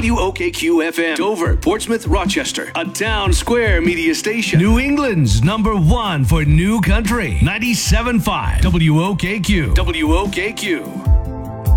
WOKQ FM, Dover, Portsmouth, Rochester, a Town Square media station. New England's #1 for new country, 97.5 WOKQ. WOKQ.